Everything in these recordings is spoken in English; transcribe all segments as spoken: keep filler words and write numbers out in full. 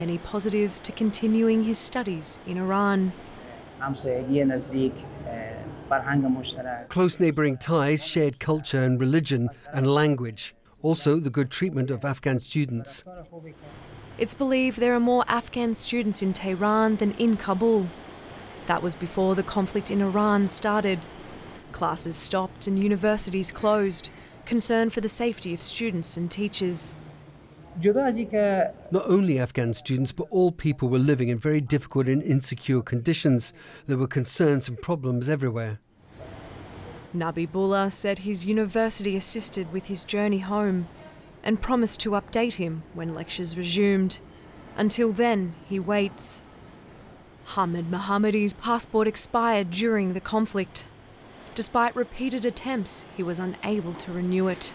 Many positives to continuing his studies in Iran. Close neighbouring ties, shared culture and religion and language. Also, the good treatment of Afghan students. It's believed there are more Afghan students in Tehran than in Kabul. That was before the conflict in Iran started. Classes stopped and universities closed, concern for the safety of students and teachers. Not only Afghan students, but all people were living in very difficult and insecure conditions. There were concerns and problems everywhere. Nabibullah said his university assisted with his journey home and promised to update him when lectures resumed. Until then, he waits. Hamid Mohammadi's passport expired during the conflict. Despite repeated attempts, he was unable to renew it.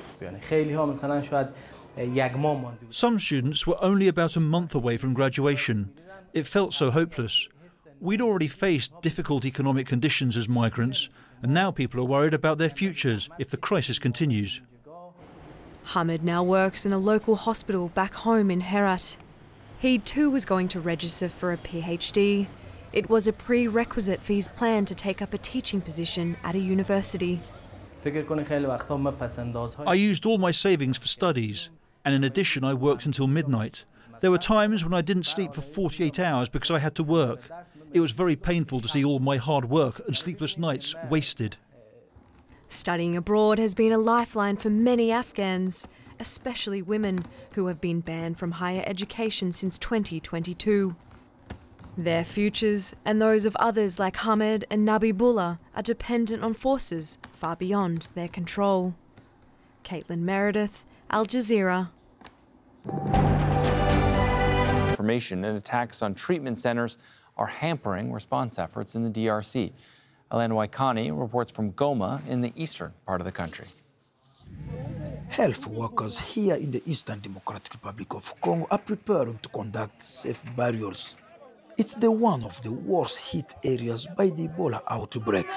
Some students were only about a month away from graduation. It felt so hopeless. We'd already faced difficult economic conditions as migrants, and now people are worried about their futures if the crisis continues. Hamid now works in a local hospital back home in Herat. He too was going to register for a PhD. It was a prerequisite for his plan to take up a teaching position at a university. I used all my savings for studies, and in addition I worked until midnight. There were times when I didn't sleep for forty-eight hours because I had to work. It was very painful to see all my hard work and sleepless nights wasted. Studying abroad has been a lifeline for many Afghans, especially women who have been banned from higher education since twenty twenty-two. Their futures and those of others like Hamid and Nabibullah are dependent on forces far beyond their control. Caitlin Meredith, Al Jazeera. Information and attacks on treatment centers are hampering response efforts in the D R C. Alan Waikani reports from Goma in the eastern part of the country. Health workers here in the Eastern Democratic Republic of Congo are preparing to conduct safe burials. It's the one of the worst hit areas by the Ebola outbreak.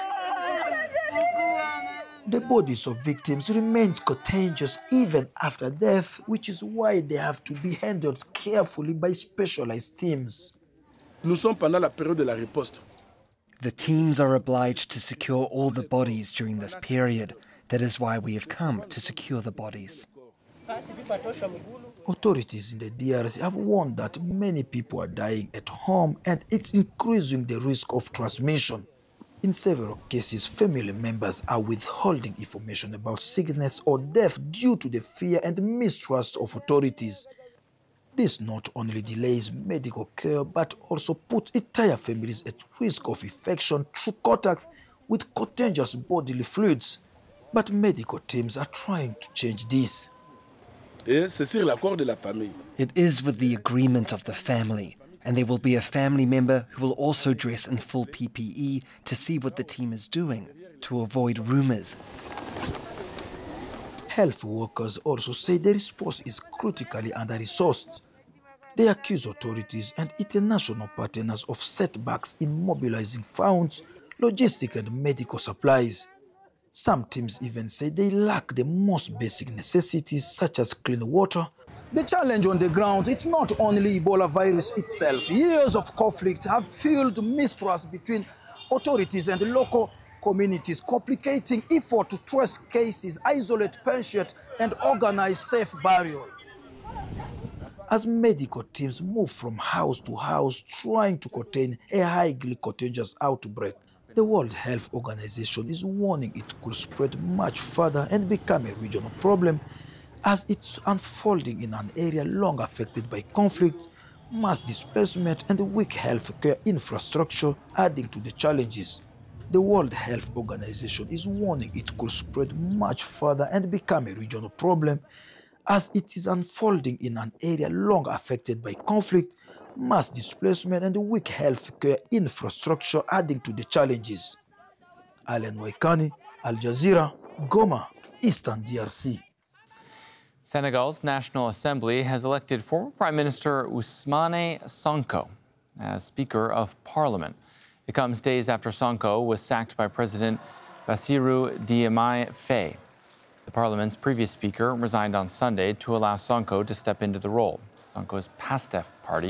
The bodies of victims remain contagious even after death, which is why they have to be handled carefully by specialized teams. Nous sommes pendant la période de la riposte. The teams are obliged to secure all the bodies during this period. That is why we have come to secure the bodies. Authorities in the D R C have warned that many people are dying at home and it's increasing the risk of transmission. In several cases, family members are withholding information about sickness or death due to the fear and mistrust of authorities. This not only delays medical care but also puts entire families at risk of infection through contact with contagious bodily fluids. But medical teams are trying to change this. Et c'est sur l'accord de la famille. It is with the agreement of the family, and there will be a family member who will also dress in full P P E to see what the team is doing, to avoid rumors. Health workers also say the response is critically under-resourced. They accuse authorities and international partners of setbacks in mobilizing funds, logistics and medical supplies. Some teams even say they lack the most basic necessities such as clean water. The challenge on the ground, it's not only Ebola virus itself. Years of conflict have fueled mistrust between authorities and local communities, complicating effort to trace cases, isolate patients, and organize safe burial. As medical teams move from house to house trying to contain a highly contagious outbreak, the World Health Organization is warning it could spread much further and become a regional problem as it's unfolding in an area long affected by conflict, mass displacement, and weak healthcare infrastructure, adding to the challenges. The World Health Organization is warning it could spread much further and become a regional problem as it is unfolding in an area long affected by conflict, mass displacement, and weak healthcare infrastructure, adding to the challenges. Alan Waikani, Al Jazeera, Goma, Eastern D R C. Senegal's National Assembly has elected former Prime Minister Ousmane Sonko as Speaker of Parliament. It comes days after Sonko was sacked by President Bassirou Diomaye Faye. The Parliament's previous Speaker resigned on Sunday to allow Sonko to step into the role. Sonko's PASTEF party